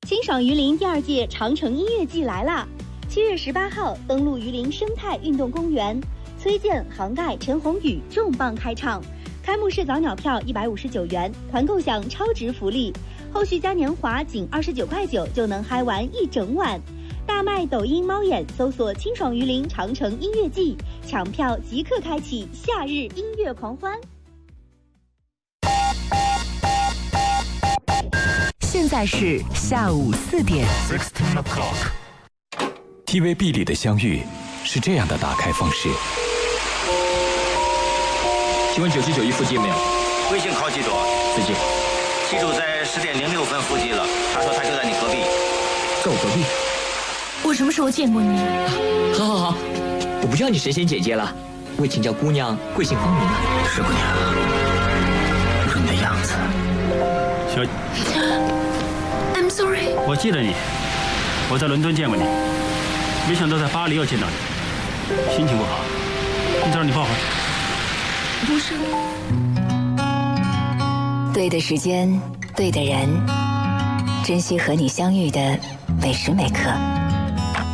清爽榆林第2届长城音乐季来啦！7月18号登陆榆林生态运动公园，崔健、杭盖、陈鸿宇重磅开唱。开幕式早鸟票159元，团购享超值福利，后续嘉年华仅29.9块就能嗨完一整晚。大麦抖音猫眼搜索清爽榆林长城音乐季，抢票即刻开启夏日音乐狂欢。 现在是下午4点。 TVB 里的相遇是这样的打开方式。 请问9791附近没有？ 微信靠记住， 最近。 记住在10点06分附近了。他说他就在你隔壁。 在我隔壁？ 我什么时候见过你？ 好，我不叫你神仙姐姐了，我请叫姑娘贵姓芳名了。 是姑娘，你说你的样子。 小 ，I'm sorry。 我记得你，我在伦敦见过你，没想到在巴黎又见到你，心情不好，你找你抱会。 不是。 对的时间，对的人，珍惜和你相遇的每时每刻。